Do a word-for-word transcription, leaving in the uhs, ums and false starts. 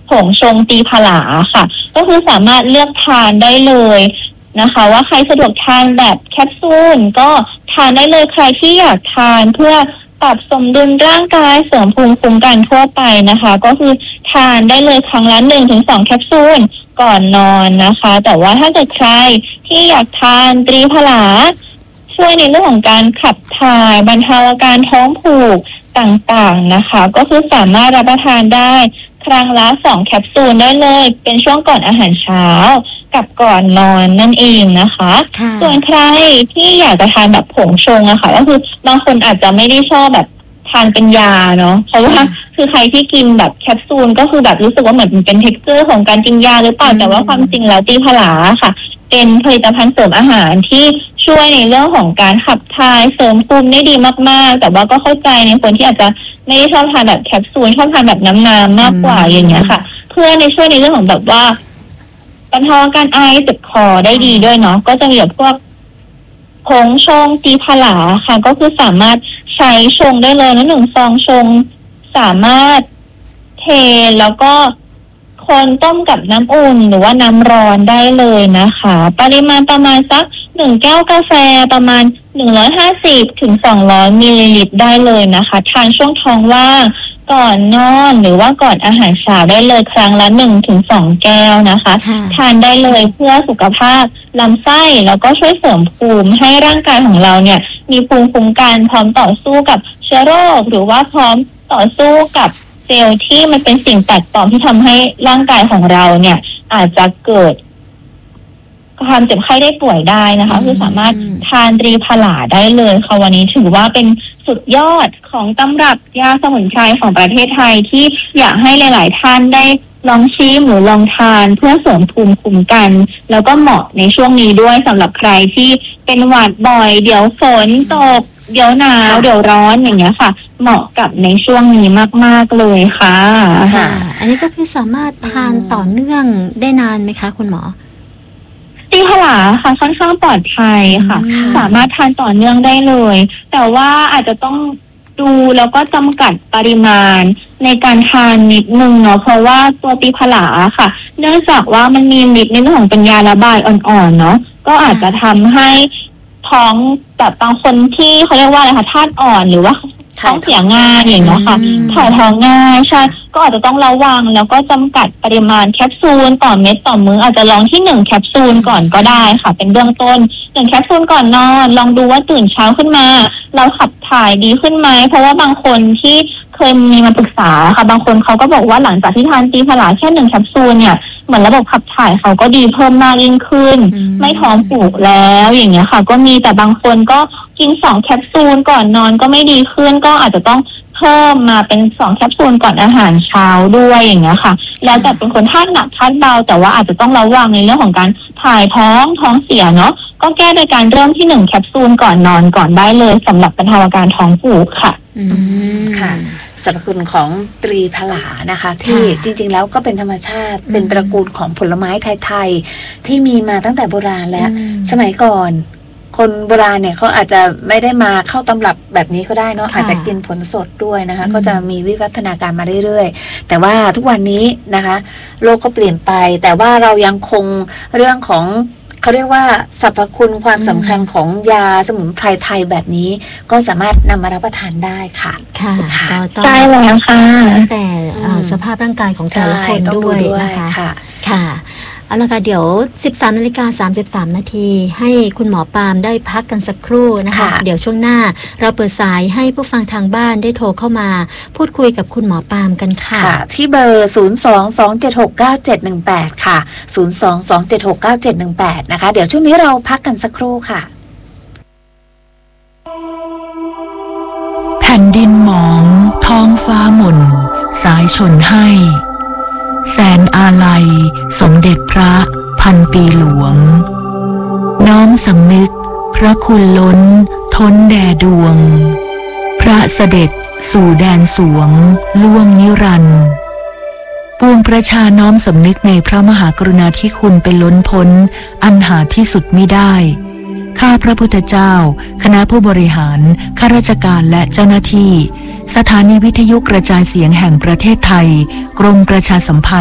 ผงชงตีผลาค่ะก็คือสามารถเลือกทานได้เลยนะคะว่าใครสะดวกทานแบบแคปซูลก็ทานได้เลยใครที่อยากทานเพื่อปรับสมดุลร่างกายเสริมภูมิคุ้มกันทั่วไปนะคะก็คือทานได้เลยครั้งละหนึ่งถึงสองแคปซูลก่อนนอนนะคะแต่ว่าถ้าเกิดใครที่อยากทานตรีผลาช่วยในเรื่องของการขับถ่ายบรรเทาอาการท้องผูกต่างๆนะคะก็คือสามารถรับประทานได้ครั้งละสองแคปซูลได้เลยเป็นช่วงก่อนอาหารเช้ากับก่อนนอนนั่นเองนะคะส่วนใครที่อยากจะทานแบบผงชงอะค่ะก็คือบางคนอาจจะไม่ได้ชอบแบบทานเป็นยาเนาะเพราะว่าคือใครที่กินแบบแคปซูลก็คือแบบรู้สึกว่าเหมือนเป็นเท็กเจอร์ของการกินยาหรือเปล่าแต่ว่าความจริงแล้วตีผลาค่ะเป็นผลิตภัณฑ์เสริมอาหารที่ช่วยในเรื่องของการขับถ่ายเสริมภูมิได้ดีมากๆแต่ว่าก็เข้าใจในคนที่อาจจะไม่ได้ชอบทานแบบแคปซูลชอบทานแบบน้ำน้ำมากกว่าอย่างเงี้ยค่ะเพื่อในช่วยในเรื่องของแบบว่าบรรเทาอาการไอเจ็บคอได้ดีด้วยเนาะก็จะมีแบบพวกผงชงตีผลาค่ะก็คือสามารถใช้ชงได้เลยนะหนึ่งซองชงสามารถเทแล้วก็คนต้มกับน้ำอุ่นหรือว่าน้ำร้อนได้เลยนะคะปริมาณประมาณสักหนึ่งแก้วกาแฟประมาณหนึ่งร้อยห้าสิบถึงสองร้อยมิลลิลิตรได้เลยนะคะทานช่วงท้องว่างก่อนนอนหรือว่าก่อนอาหารเช้าได้เลยครั้งละหนึ่งถึงสองแก้วนะคะทานได้เลยเพื่อสุขภาพลำไส้แล้วก็ช่วยเสริมภูมิให้ร่างกายของเราเนี่ยมีภูมิคุ้มกันพร้อมต่อสู้กับเชื้อโรคหรือว่าพร้อมต่อสู้กับเซลล์ที่มันเป็นสิ่งแปลกปลอมที่ทำให้ร่างกายของเราเนี่ยอาจจะเกิดความเจ็บไข้ได้ป่วยได้นะคะคือสามารถทานตรีผลาได้เลยค่ะวันนี้ถือว่าเป็นสุดยอดของตำรับยาสมุนไพรของประเทศไทยที่อยากให้หลายๆท่านได้ลองชิมหรือลองทานเพื่อเสริมภูมิคุ้มกันแล้วก็เหมาะในช่วงนี้ด้วยสำหรับใครที่เป็นหวัดบ่อยเดี๋ยวฝนตกเดี๋ยวหนาวเดี๋ยวร้อนอย่างเงี้ยค่ะเหมาะกับในช่วงนี้มากๆเลยค่ะค่ะอันนี้ก็คือสามารถทานต่อเนื่องได้นานไหมคะคุณหมอตีผลาค่ะค่อนข้างปลอดภัยค่ะสามารถทานต่อเนื่องได้เลยแต่ว่าอาจจะต้องดูแล้วก็จำกัดปริมาณในการทานนิดนึงเนาะเพราะว่าตัวตีผลาค่ะเนื่องจากว่ามันมีฤทธิ์ในเรื่องของเป็นยาระบายอ่อนๆเนาะก็อาจจะทำให้ท้องแบบบางคนที่เขาเรียกว่าอะไรคะธาตุอ่อนหรือว่าท้องเสียง่ายอย่างเงี้ยค่ะถ่ายท้องง่ายใช่ก็อาจจะต้องระวังแล้วก็จำกัดปริมาณแคปซูลต่อเม็ดต่อมื้ออาจจะลองที่หนึ่งแคปซูลก่อนก็ได้ค่ะเป็นเบื้องต้นหนึ่งแคปซูลก่อนนอนลองดูว่าตื่นเช้าขึ้นมาเราขับถ่ายดีขึ้นไหมเพราะว่าบางคนที่เคยมีมาปรึกษาค่ะบางคนเขาก็บอกว่าหลังจากที่ทานตีผลาแค่หนึ่งแคปซูลเนี่ยเหมือนระบบขับถ่ายเขาก็ดีเพิ่มมากยิ่งขึ้นไม่ท้องผูกแล้วอย่างเงี้ยค่ะก็มีแต่บางคนก็กินสองแคปซูลก่อนนอนก็ไม่ดีขึ้นก็อาจจะต้องเพิ่มมาเป็นสองแคปซูลก่อนอาหารเช้าด้วยอย่างเงี้ยค่ะแล้วแต่เป็นคนธาตุหนักธาตุเบาแต่ว่าอาจจะต้องระวังในเรื่องของการถ่ายท้องท้องเสียเนาะก็แก้โดยการเริ่มที่หนึ่งแคปซูลก่อนนอนก่อนได้เลยสำหรับบรรเทาอาการท้องผูกค่ะอืมค่ะสรรพคุณของตรีผลานะคะที่จริงๆแล้วก็เป็นธรรมชาติเป็นตระกูลของผลไม้ไทยๆที่มีมาตั้งแต่โบราณแล้วสมัยก่อนคนโบราณเนี่ยเขาอาจจะไม่ได้มาเข้าตำรับแบบนี้ก็ได้เนาะอาจจะกินผลสดด้วยนะคะก็จะมีวิวัฒนาการมาเรื่อยๆแต่ว่าทุกวันนี้นะคะโลกก็เปลี่ยนไปแต่ว่าเรายังคงเรื่องของเขาเรียกว่าสรรพคุณความสำคัญของยาสมุนไพรไทยแบบนี้ก็สามารถนำมารับประทานได้ค่ะค่ะก็ต้องได้แล้วค่ะแต่สภาพร่างกายของแต่ละคนด้วยนะคะค่ะเอาละค่ะเดี๋ยว สิบสามนาฬิกาสามสิบสามนาทีให้คุณหมอปาล์มได้พักกันสักครู่นะคะเดี๋ยวช่วงหน้าเราเปิดสายให้ผู้ฟังทางบ้านได้โทรเข้ามาพูดคุยกับคุณหมอปาล์มกันค่ะที่เบอร์ศูนย์ สอง สอง เจ็ด หก เก้า เจ็ด หนึ่ง แปดค่ะศูนย์ สอง สอง เจ็ด หก เก้า เจ็ด หนึ่ง แปดนะคะเดี๋ยวช่วงนี้เราพักกันสักครู่ค่ะแผ่นดินหมองท้องฟ้าหม่นสายชนให้แสนอาลัยสมเด็จพระพันปีหลวงน้อมสำนึกพระคุณล้นท้นแด่ดวงพระเสด็จสู่แดนสวงล่วงนิรันดร์ปวงประชาน้อมสำนึกในพระมหากรุณาธิคุณเป็นล้นพ้นอันหาที่สุดมิได้ข้าพระพุทธเจ้าคณะผู้บริหารข้าราชการและเจ้าหน้าที่สถานีวิทยุกระจายเสียงแห่งประเทศไทยกรมประชาสัมพันธ์